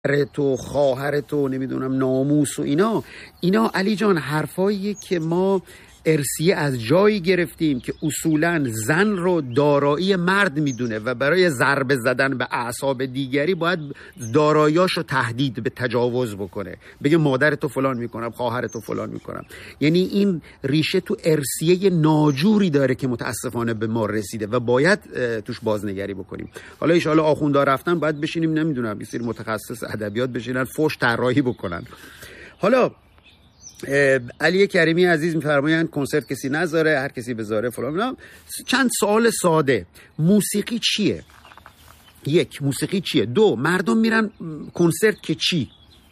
تو خواهر تو نمیدونم ناموس و اینا علی جان حرفاییه که ما ارثیه از جایی گرفتیم که اصولاً زن رو دارایی مرد میدونه و برای ضربه زدن به اعصاب دیگری باید داراییاشو تهدید به تجاوز بکنه، بگه مادر تو فلان میکنم، خواهر تو فلان میکنم. یعنی این ریشه تو ارثیه ناجوری داره که متاسفانه به ما رسیده و باید توش بازنگری بکنیم. حالا ان شاءالله آخوندا رفتن باید بشینیم نمیدونم یه سری متخصص ادبیات بشینن فوش طراحی بکنن. حالا علی کریمی عزیز میفرمایند کنسرت کسی نذاره، هر کسی بذاره فلان. چند سوال ساده. موسیقی چیه؟ یک، موسیقی چیه؟ دو، مردم میرن کنسرت که چی؟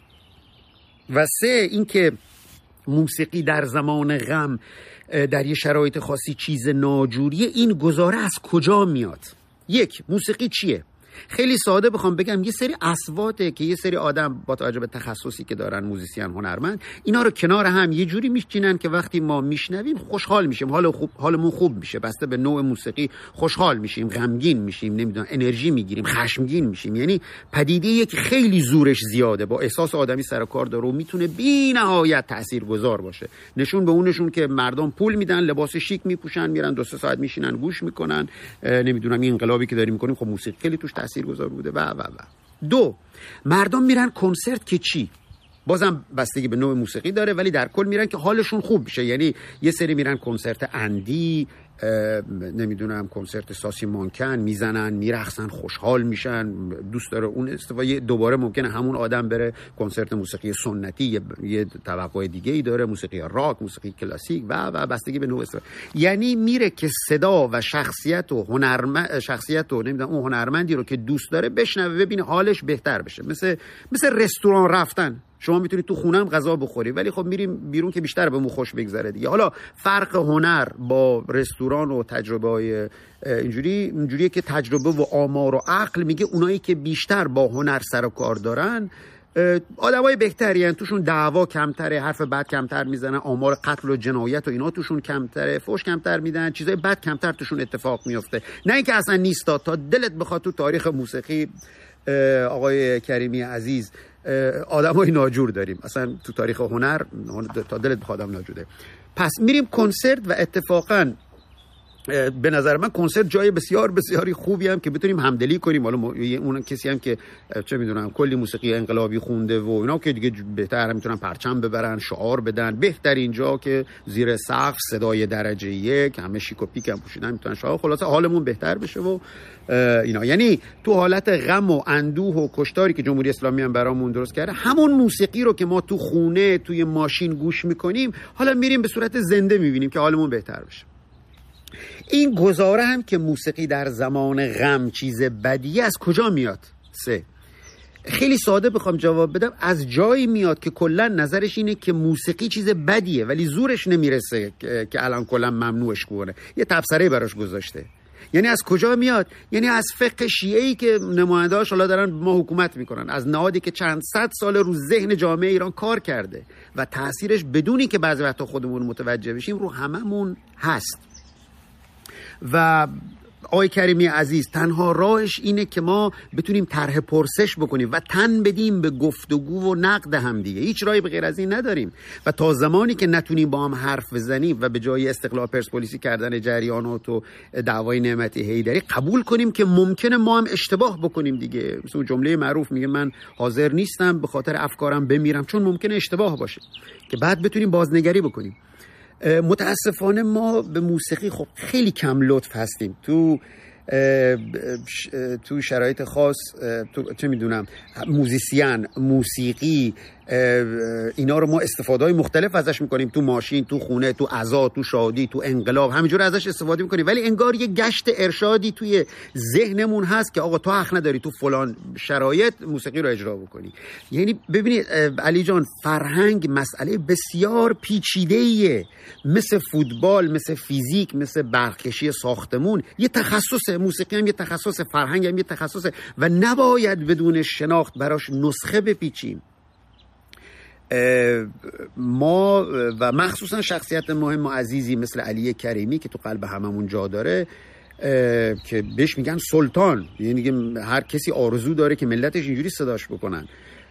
و سه، این که موسیقی در زمان غم در یه شرایط خاصی چیز ناجوریه، این گزاره از کجا میاد؟ یک، موسیقی چیه؟ خیلی ساده بخوام بگم یه سری اصواته که یه سری آدم با توجه به تخصصی که دارن، موزیسین، هنرمند، اینا رو کنار هم یه جوری میشینن که وقتی ما میشنویم خوشحال میشیم، حالمون خوب میشه. بسته به نوع موسیقی خوشحال میشیم، غمگین میشیم، نمیدونم انرژی میگیریم، خشمگین میشیم. یعنی پدیده‌ای که خیلی زورش زیاده، با احساس آدمی سر و کار داره و میتونه بی‌نهایت تاثیرگذار باشه. نشون به اونشون که مردم پول میدن، لباس شیک میپوشن، میرن 2-3 ساعت میشینن گوش میکنن، نمیدونم این انقلابی که داریم میکنیم خب موسیقی خیلی توش تاثیرگذار بوده و. دو، مردم میرن کنسرت که چی؟ بازم بستگی به نوع موسیقی داره، ولی در کل میرن که حالشون خوب بشه. یعنی یه سری میرن کنسرت اندی، نمیدونم کنسرت ساسی مانکن، میزنن، میرقصن، خوشحال میشن، دوست داره اون استفاده. دوباره ممکنه همون آدم بره کنسرت موسیقی سنتی، یه توقع دیگه ای داره، موسیقی راک، موسیقی کلاسیک و بستگی به نوع استفاده. یعنی میره که صدا و شخصیت و نمیدونم اون هنرمندی رو که دوست داره بشنوه، ببینه حالش بهتر بشه. مثل رستوران رفتن. شما میتونید تو خونم غذا بخوری، ولی خب میریم بیرون که بیشتر بهمون خوش بگذره دیگه. حالا فرق هنر با رستوران و تجربه‌های اینجوریه که تجربه و آمار و عقل میگه اونایی که بیشتر با هنر سر و کار دارن آدمای بهتری هستن، توشون دعوا کمتره، حرف بد کمتر میزنن، آمار قتل و جنایت و اینا توشون کمتره، فحش کمتر میدن، چیزای بد کمتر توشون اتفاق میفته. نه اینکه اصلا نیستا، تا دلت بخواد تو تاریخ موسیقی آقای کریمی عزیز آدمای ناجور داریم، اصلا تو تاریخ هنر تا دلت بخواد آدم ناجوره. پس میریم کنسرت و اتفاقا به نظر من کنسرت جای بسیار بسیاری خوبی هم که بتونیم همدلی کنیم. حالا اون کسی هم که چه میدونم کلی موسیقی انقلابی خونده و اینا که دیگه بهتر میتونن پرچم ببرن، شعار بدن. بهتر اینجا که زیر سقف صدای درجه 1 همه شیک و پیک هم پوشیدن میتونن شعار، خلاصه حالمون بهتر بشه و اینا. یعنی تو حالت غم و اندوه و کشتاری که جمهوری اسلامی هم برامون درست کرده، همون موسیقی رو که ما تو خونه توی ماشین گوش میکنیم حالا میریم به صورت زنده میبینیم که حالمون بهتر بشه. این گزاره هم که موسیقی در زمان غم چیز بدیه از کجا میاد؟ سه، خیلی ساده بخوام جواب بدم، از جایی میاد که کلا نظرش اینه که موسیقی چیز بدیه ولی زورش نمیرسه که الان کلا ممنوعش کنه، یه تبصره براش گذاشته. یعنی از کجا میاد؟ یعنی از فقه شیعه‌ای که نماینده‌هاش حالا دارن ما حکومت میکنن، از نهادی که چند صد سال رو ذهن جامعه ایران کار کرده و تأثیرش بدونی که بعضی وقتا خودمون متوجه بشیم رو هممون هست. و آقای کریمی عزیز تنها راهش اینه که ما بتونیم طرح پرسش بکنیم و تن بدیم به گفتگو و نقد هم دیگه. هیچ راهی به غیر از این نداریم و تا زمانی که نتونیم با هم حرف بزنیم و به جای استقلال پرسپولیسی کردن جریانات و دعوای نعمتی حیدری قبول کنیم که ممکنه ما هم اشتباه بکنیم دیگه. مثل جمله معروف میگه من حاضر نیستم به خاطر افکارم بمیرم چون ممکنه اشتباه باشه، که بعد بتونیم بازنگری بکنیم. متاسفانه ما به موسیقی خب خیلی کم لطف هستیم. تو شرایط خاص چه میدونم موزیسین، موسیقی، اینا رو ما استفاده‌های مختلف ازش میکنیم، تو ماشین، تو خونه، تو عزا، تو شادی، تو انقلاب، همینجور ازش استفاده میکنیم، ولی انگار یه گشت ارشادی توی ذهنمون هست که آقا تو حق نداری تو فلان شرایط موسیقی رو اجرا بکنی. یعنی ببینید علی جان، فرهنگ مسئله بسیار پیچیده‌ایه، مثل فوتبال، مثل فیزیک، مثل برقکشی ساختمون. یه تخصص موسیقی هم یه تخصص، فرهنگ هم یه تخصص و نباید بدون شناخت براش نسخه بپیچیم. ما و مخصوصا شخصیت مهم و عزیزی مثل علی کریمی که تو قلب هممون جا داره، که بهش میگن سلطان، یعنی هر کسی آرزو داره که ملتش اینجوری صداش بکنن.